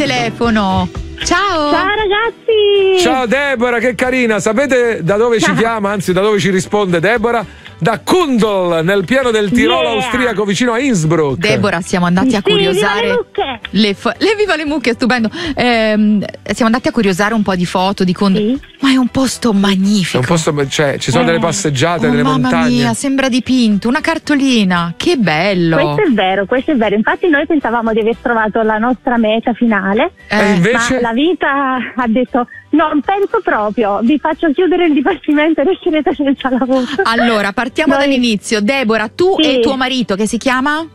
telefono. Ciao. Ciao ragazzi. Ciao Deborah, che carina. Sapete da dove ci chiama? Anzi, da dove ci risponde Deborah? Da Kundl, nel piano del Tirolo austriaco, vicino a Innsbruck. Deborah, siamo andati a curiosare. Viva le mucche, stupendo. Siamo andati a curiosare un po' di foto di Kundl. Ma è un posto magnifico. È un posto, cioè, ci sono delle passeggiate, delle mamma montagne. Mamma mia, sembra dipinto, una cartolina. Che bello. Questo è vero. Infatti noi pensavamo di aver trovato la nostra meta finale. Invece? Ma la vita ha detto: non penso proprio, vi faccio chiudere il dipartimento e resterete senza lavoro. Allora, partiamo dall'inizio. Deborah, tu e tuo marito, che si chiama?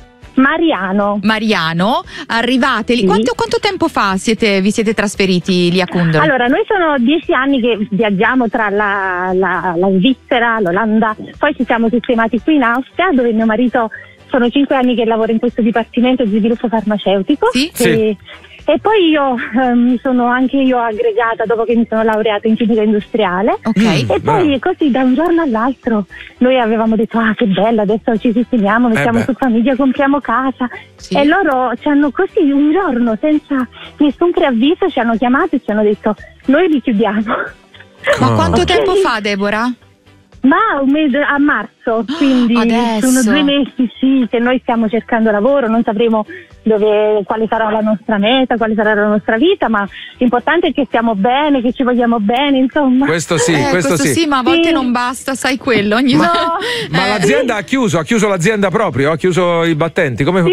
Mariano, arrivate lì. Quanto tempo fa vi siete trasferiti lì a Kundl? Allora, noi sono 10 anni che viaggiamo tra la Svizzera, l'Olanda, poi ci siamo sistemati qui in Austria, dove mio marito sono 5 anni che lavora in questo dipartimento di sviluppo farmaceutico. Sì. E poi io mi sono anche io aggregata dopo che mi sono laureata in chimica industriale. E poi così da un giorno all'altro noi avevamo detto: che bello, adesso ci sistemiamo, mettiamo su famiglia, compriamo casa. E loro ci hanno così un giorno, senza nessun preavviso, ci hanno chiamato e ci hanno detto: noi li chiudiamo. Ma quanto tempo fa, Deborah? Ma un mese, a marzo, quindi sono 2 mesi che noi stiamo cercando lavoro, non sapremo quale sarà la nostra meta, quale sarà la nostra vita, ma l'importante è che stiamo bene, che ci vogliamo bene, insomma. Questo sì, ma a volte non basta, sai quello. Ma l'azienda ha chiuso l'azienda proprio, ha chiuso i battenti. Ha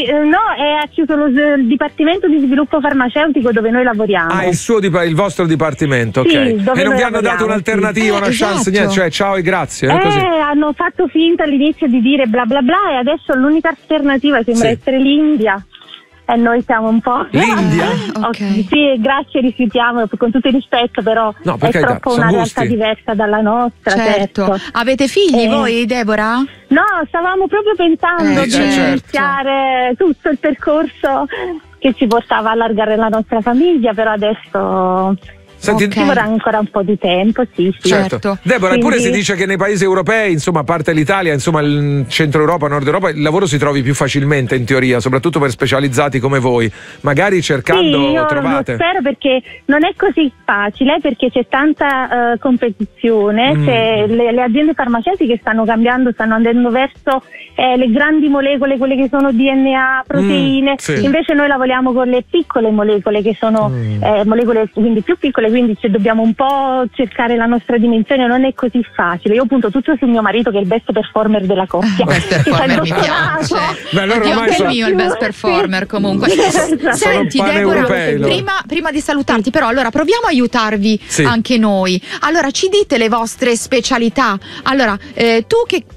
chiuso il dipartimento di sviluppo farmaceutico dove noi lavoriamo. Il vostro dipartimento, ok. E non vi hanno dato un'alternativa, una chance, niente, cioè ciao e grazie. Così. Hanno fatto finta all'inizio di dire bla bla bla e adesso l'unica alternativa sembra essere l'India. E noi siamo un po'. L'India? Sì, grazie, rifiutiamo con tutto il rispetto, però è troppo una realtà diversa dalla nostra. Certo. Avete figli voi, Deborah? No, stavamo proprio pensando di iniziare tutto il percorso che ci portava a allargare la nostra famiglia, però adesso ci vorrà ancora un po' di tempo, sì. Certo. Deborah, eppure si dice che nei paesi europei, insomma, a parte l'Italia, insomma, il centro Europa, nord Europa, il lavoro si trovi più facilmente in teoria, soprattutto per specializzati come voi. Magari cercando io trovate. Lo spero, perché non è così facile, perché c'è tanta competizione, le aziende farmaceutiche stanno cambiando, stanno andando verso le grandi molecole, quelle che sono DNA, proteine, invece noi lavoriamo con le piccole molecole, che sono molecole quindi più piccole, quindi dobbiamo un po' cercare la nostra dimensione, non è così facile. Io punto tutto sul mio marito, che è il best performer della coppia. Best performer mi piace. Anche il mio è il best performer comunque. Senti Deborah, prima di salutarti, però allora proviamo a aiutarvi anche noi. Allora ci dite le vostre specialità. Allora tu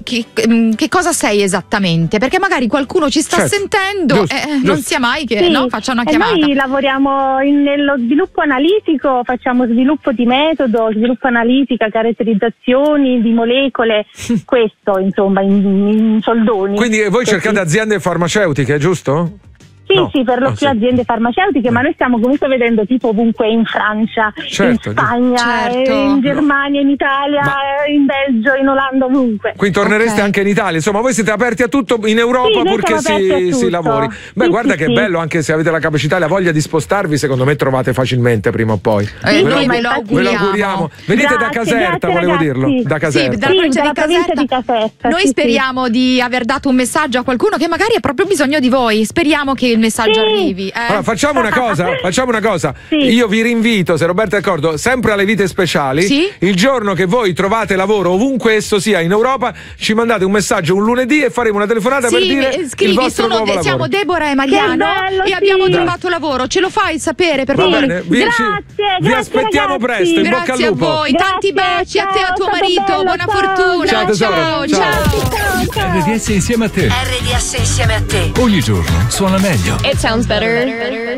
che cosa sei esattamente? Perché magari qualcuno ci sta sentendo, non sia mai che faccia una chiamata. Noi lavoriamo nello sviluppo analitico, facciamo sviluppo di metodo, sviluppo analitica, caratterizzazioni di molecole, questo insomma in soldoni. Quindi voi cercate aziende farmaceutiche, giusto? Sì, per lo più aziende farmaceutiche, ma noi stiamo comunque vedendo tipo ovunque, in Francia, in Spagna, in Germania, in Italia, in Belgio, in Olanda, ovunque. Quindi tornereste anche in Italia, insomma voi siete aperti a tutto in Europa, purché si lavori. Bello, anche anche se avete la capacità e la voglia di spostarvi, secondo me trovate facilmente prima o poi. Noi ve lo auguriamo. Venite da Caserta, volevo dirlo. Da Caserta. Dalla provincia di Caserta. Noi speriamo di aver dato un messaggio a qualcuno che magari ha proprio bisogno di voi. Speriamo che il messaggio arrivi. Allora, facciamo una cosa. Io vi rinvito, se Roberta è d'accordo, sempre alle vite speciali. Il giorno che voi trovate lavoro, ovunque esso sia in Europa, ci mandate un messaggio un lunedì e faremo una telefonata per dire il vostro nuovo lavoro. Siamo Deborah e Mariano e abbiamo trovato lavoro. Ce lo fai sapere, per favore? Bene, vi aspettiamo presto. In bocca al lupo. Grazie a voi, tanti baci a te e a tuo marito. Buona fortuna. Ciao. RDS insieme a te. RDS insieme a te. Ogni giorno suona meglio. It sounds better.